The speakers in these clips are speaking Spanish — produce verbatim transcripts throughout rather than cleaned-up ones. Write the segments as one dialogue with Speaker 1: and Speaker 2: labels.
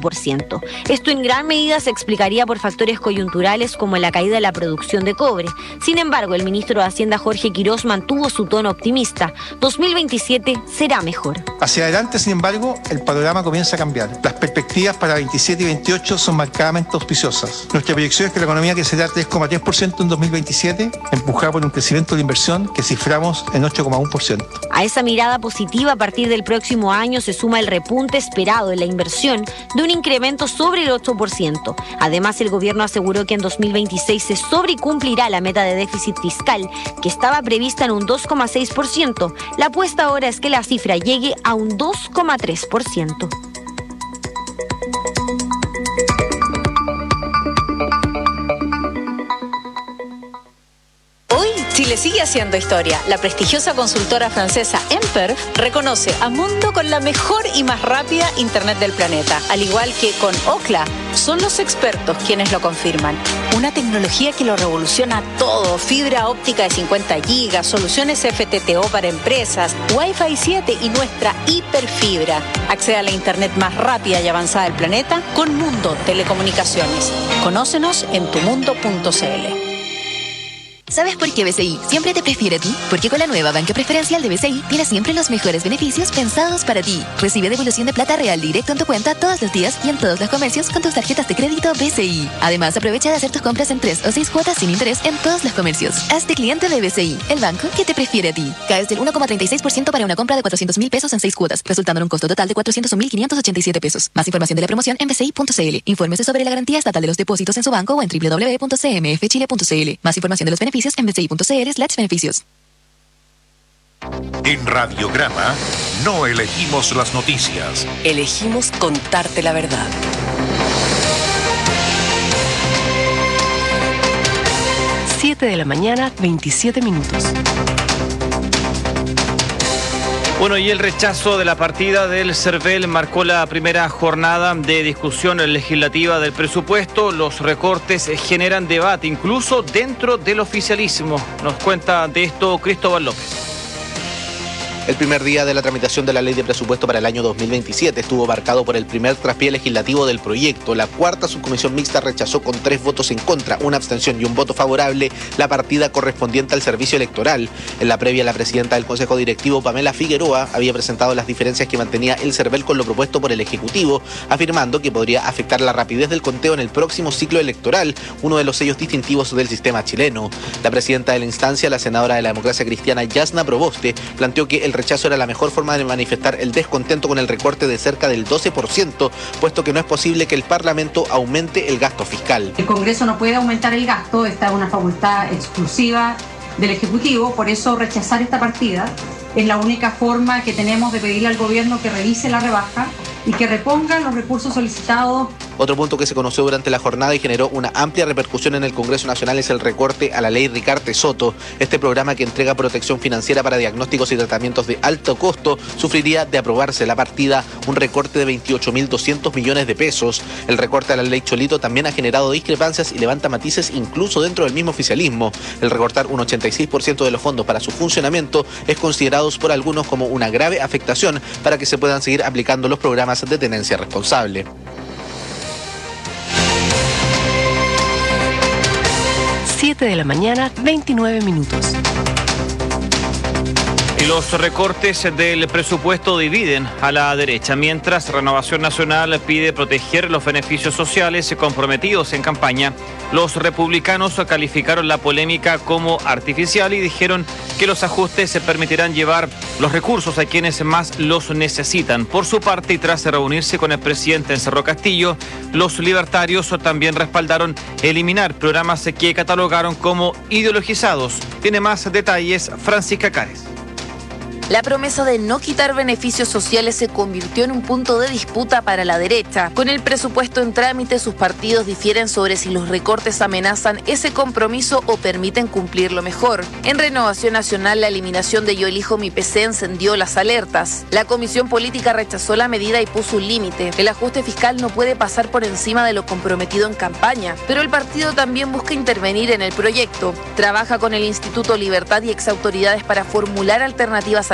Speaker 1: por ciento. Esto en gran medida se explicaría por factores coyunturales como la caída de la producción de cobre. Sin embargo, el ministro de Hacienda Jorge Quirós mantuvo su tono optimista. dos mil veintisiete será mejor.
Speaker 2: Hacia adelante, sin embargo, el panorama comienza a cambiar. Las perspectivas para veintisiete y veintiocho son marcadamente auspiciosas. Nuestra proyección es que la economía crecerá tres coma tres por ciento en dos mil veintisiete, empujada por un crecimiento de inversión que ciframos en ocho coma uno por ciento.
Speaker 1: A esa mirada positiva, a partir del próximo año se suma el repunte esperado en la inversión de un incremento sobre el ocho por ciento. Además, el gobierno aseguró que en dos mil veintiséis se sobrecumplirá la meta de déficit fiscal, que estaba prevista en un dos coma seis por ciento. La apuesta ahora es que la cifra llegue a un dos coma tres por ciento.
Speaker 3: Chile sigue haciendo historia. La prestigiosa consultora francesa Emper reconoce a Mundo con la mejor y más rápida internet del planeta. Al igual que con Ookla, son los expertos quienes lo confirman. Una tecnología que lo revoluciona todo. Fibra óptica de cincuenta gigas, soluciones F T T O para empresas, Wi-Fi siete y nuestra hiperfibra. Accede a la internet más rápida y avanzada del planeta con Mundo Telecomunicaciones. Conócenos en tu mundo punto c l.
Speaker 4: ¿Sabes por qué B C I siempre te prefiere a ti? Porque con la nueva banca preferencial de B C I tienes siempre los mejores beneficios pensados para ti. Recibe devolución de plata real directo en tu cuenta todos los días y en todos los comercios con tus tarjetas de crédito B C I. Además, aprovecha de hacer tus compras en tres o seis cuotas sin interés en todos los comercios. Hazte cliente de B C I, el banco que te prefiere a ti. Caes del uno coma treinta y seis por ciento para una compra de cuatrocientos mil pesos en seis cuotas, resultando en un costo total de cuatrocientos un mil quinientos ochenta y siete pesos. Más información de la promoción en b c i punto c l. Infórmese sobre la garantía estatal de los depósitos en su banco o en w w w punto c m f chile punto c l. Más información de los beneficios en b c i punto c l slash beneficios.
Speaker 5: En Radiograma no elegimos las noticias.
Speaker 6: Elegimos contarte la verdad. siete de la mañana, veintisiete minutos.
Speaker 7: Bueno, y el rechazo de la partida del CERVEL marcó la primera jornada de discusión legislativa del presupuesto. Los recortes generan debate, incluso dentro del oficialismo. Nos cuenta de esto Cristóbal López.
Speaker 8: El primer día de la tramitación de la ley de presupuesto para el año dos mil veintisiete estuvo marcado por el primer traspié legislativo del proyecto. La cuarta subcomisión mixta rechazó con tres votos en contra, una abstención y un voto favorable la partida correspondiente al servicio electoral. En la previa, la presidenta del Consejo Directivo, Pamela Figueroa, había presentado las diferencias que mantenía el CERVEL con lo propuesto por el Ejecutivo, afirmando que podría afectar la rapidez del conteo en el próximo ciclo electoral, uno de los sellos distintivos del sistema chileno. La presidenta de la instancia, la senadora de la democracia cristiana Yasna Proboste, planteó que el rechazo era la mejor forma de manifestar el descontento con el recorte de cerca del doce por ciento, puesto que no es posible que el Parlamento aumente el gasto fiscal.
Speaker 9: El Congreso no puede aumentar el gasto, esta es una facultad exclusiva del Ejecutivo, por eso rechazar esta partida es la única forma que tenemos de pedirle al gobierno que revise la rebaja y que reponga los recursos solicitados.
Speaker 8: Otro punto que se conoció durante la jornada y generó una amplia repercusión en el Congreso Nacional es el recorte a la ley Ricarte-Soto. Este programa, que entrega protección financiera para diagnósticos y tratamientos de alto costo, sufriría, de aprobarse la partida, un recorte de veintiocho mil doscientos millones de pesos. El recorte a la ley Cholito también ha generado discrepancias y levanta matices incluso dentro del mismo oficialismo. El recortar un ochenta y seis por ciento de los fondos para su funcionamiento es considerado por algunos como una grave afectación para que se puedan seguir aplicando los programas de tenencia responsable.
Speaker 6: siete de la mañana, veintinueve minutos.
Speaker 7: Y los recortes del presupuesto dividen a la derecha, mientras Renovación Nacional pide proteger los beneficios sociales comprometidos en campaña. Los republicanos calificaron la polémica como artificial y dijeron que los ajustes se permitirán llevar los recursos a quienes más los necesitan. Por su parte, y tras reunirse con el presidente en Cerro Castillo, los libertarios también respaldaron eliminar programas que catalogaron como ideologizados. Tiene más detalles Francisca Cares.
Speaker 10: La promesa de no quitar beneficios sociales se convirtió en un punto de disputa para la derecha. Con el presupuesto en trámite, sus partidos difieren sobre si los recortes amenazan ese compromiso o permiten cumplirlo mejor. En Renovación Nacional, la eliminación de Yo Elijo Mi P C encendió las alertas. La Comisión Política rechazó la medida y puso un límite. El ajuste fiscal no puede pasar por encima de lo comprometido en campaña, pero el partido también busca intervenir en el proyecto. Trabaja con el Instituto Libertad y exautoridades para formular alternativas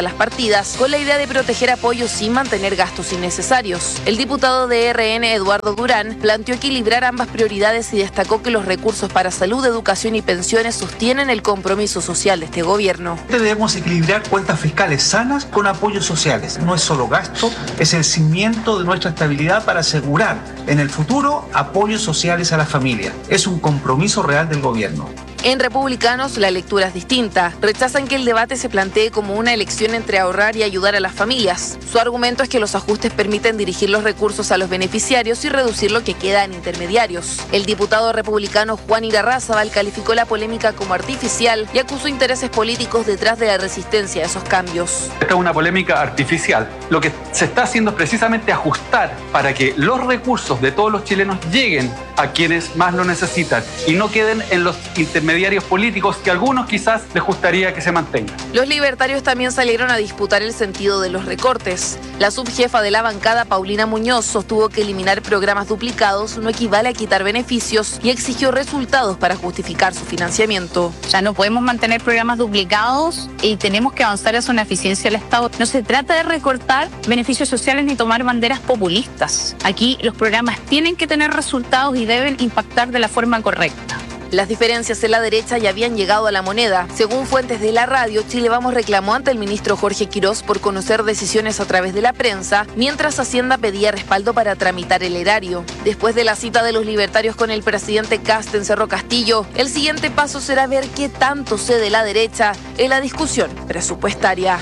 Speaker 10: a las partidas con la idea de proteger apoyos sin mantener gastos innecesarios. El diputado de R N, Eduardo Durán, planteó equilibrar ambas prioridades y destacó que los recursos para salud, educación y pensiones sostienen el compromiso social de este gobierno.
Speaker 11: Debemos equilibrar cuentas fiscales sanas con apoyos sociales. No es solo gasto, es el cimiento de nuestra estabilidad para asegurar en el futuro apoyos sociales a las familias. Es un compromiso real del gobierno.
Speaker 10: En Republicanos la lectura es distinta. Rechazan que el debate se plantee como una elección entre ahorrar y ayudar a las familias. Su argumento es que los ajustes permiten dirigir los recursos a los beneficiarios y reducir lo que queda en intermediarios. El diputado republicano Juan Irarrázaval calificó la polémica como artificial y acusó intereses políticos detrás de la resistencia a esos cambios.
Speaker 12: Esta es una polémica artificial. Lo que se está haciendo es precisamente ajustar para que los recursos de todos los chilenos lleguen a quienes más lo necesitan y no queden en los intermediarios mediarios políticos que a algunos quizás les gustaría que se mantengan.
Speaker 10: Los libertarios también salieron a disputar el sentido de los recortes. La subjefa de la bancada, Paulina Muñoz, sostuvo que eliminar programas duplicados no equivale a quitar beneficios y exigió resultados para justificar su financiamiento.
Speaker 13: Ya no podemos mantener programas duplicados y tenemos que avanzar hacia una eficiencia del Estado. No se trata de recortar beneficios sociales ni tomar banderas populistas. Aquí los programas tienen que tener resultados y deben impactar de la forma correcta.
Speaker 10: Las diferencias en la derecha ya habían llegado a la moneda. Según fuentes de la radio, Chile Vamos reclamó ante el ministro Jorge Quirós por conocer decisiones a través de la prensa, mientras Hacienda pedía respaldo para tramitar el erario. Después de la cita de los libertarios con el presidente Kast en Cerro Castillo, el siguiente paso será ver qué tanto cede la derecha en la discusión presupuestaria.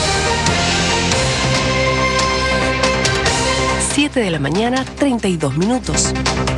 Speaker 6: siete de la mañana, treinta y dos minutos.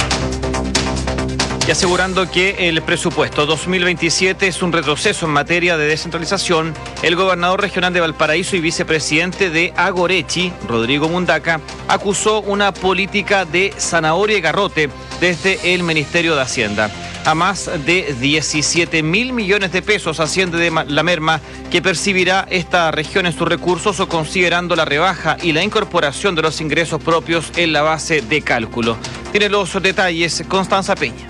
Speaker 7: Y asegurando que el presupuesto dos mil veintisiete es un retroceso en materia de descentralización, el gobernador regional de Valparaíso y vicepresidente de Agorechi, Rodrigo Mundaca, acusó una política de zanahoria y garrote desde el Ministerio de Hacienda. A más de diecisiete mil millones de pesos asciende de la merma que percibirá esta región en sus recursos, o considerando la rebaja y la incorporación de los ingresos propios en la base de cálculo. Tiene los detalles Constanza Peña.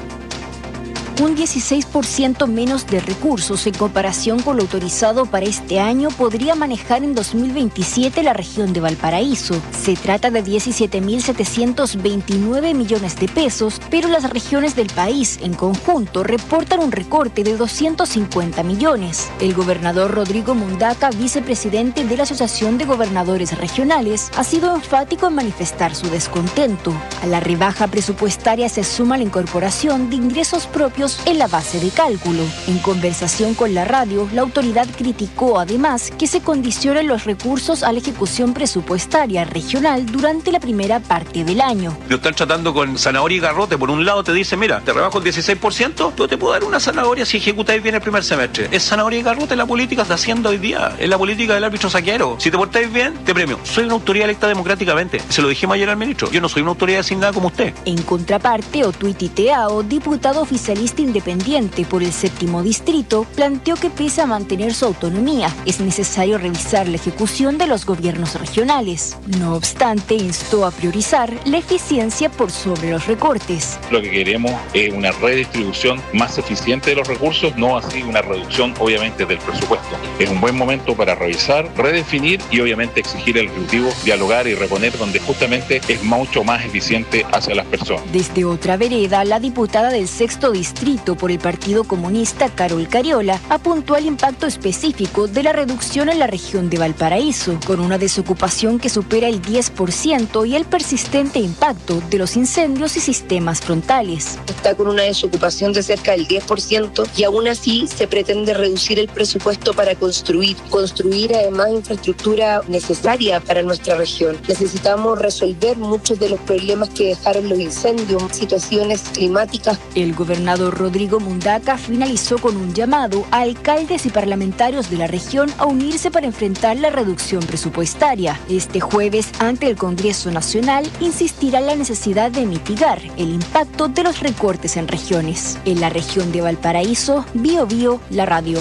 Speaker 14: Un dieciséis por ciento menos de recursos en comparación con lo autorizado para este año podría manejar en dos mil veintisiete la región de Valparaíso. Se trata de diecisiete mil setecientos veintinueve millones de pesos, pero las regiones del país en conjunto reportan un recorte de doscientos cincuenta millones. El gobernador Rodrigo Mundaca, vicepresidente de la Asociación de Gobernadores Regionales, ha sido enfático en manifestar su descontento. A la rebaja presupuestaria se suma la incorporación de ingresos propios en la base de cálculo. En conversación con la radio, la autoridad criticó además que se condicionen los recursos a la ejecución presupuestaria regional durante la primera parte del año.
Speaker 15: Lo están tratando con zanahoria y garrote. Por un lado te dicen, mira, te rebajo el dieciséis por ciento, yo te puedo dar una zanahoria si ejecutáis bien el primer semestre. Es zanahoria y garrote la política de Hacienda hoy día. Es la política del árbitro saquearo. Si te portáis bien, te premio. Soy una autoridad electa democráticamente. Se lo dijimos ayer al ministro. Yo no soy una autoridad designada como usted.
Speaker 14: En contraparte, Otuiti Teao, diputado oficialista independiente por el séptimo distrito, planteó que pese a mantener su autonomía, es necesario revisar la ejecución de los gobiernos regionales. No obstante, instó a priorizar la eficiencia por sobre los recortes.
Speaker 16: Lo que queremos es una redistribución más eficiente de los recursos, no así una reducción obviamente del presupuesto. Es un buen momento para revisar, redefinir y obviamente exigir al Ejecutivo dialogar y reponer donde justamente es mucho más eficiente hacia las personas.
Speaker 14: Desde otra vereda, la diputada del sexto distrito por el Partido Comunista, Carol Cariola, apuntó al impacto específico de la reducción en la región de Valparaíso, con una desocupación que supera el diez por ciento y el persistente impacto de los incendios y sistemas frontales.
Speaker 17: Está con una desocupación de cerca del diez por ciento y aún así se pretende reducir el presupuesto para construir, construir además infraestructura necesaria para nuestra región. Necesitamos resolver muchos de los problemas que dejaron los incendios, situaciones climáticas.
Speaker 14: El gobernador Rodrigo Mundaca finalizó con un llamado a alcaldes y parlamentarios de la región a unirse para enfrentar la reducción presupuestaria. Este jueves, ante el Congreso Nacional, insistirá en la necesidad de mitigar el impacto de los recortes en regiones. En la región de Valparaíso, Bio Bio, la radio.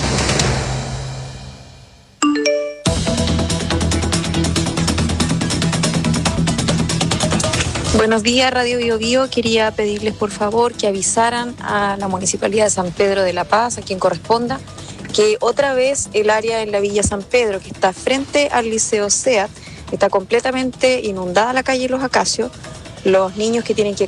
Speaker 18: Buenos días, Radio Bio Bio. Quería pedirles por favor que avisaran a la Municipalidad de San Pedro de la Paz, a quien corresponda, que otra vez el área en la Villa San Pedro, que está frente al Liceo SEAT, está completamente inundada la calle Los Acacios. Los niños que tienen que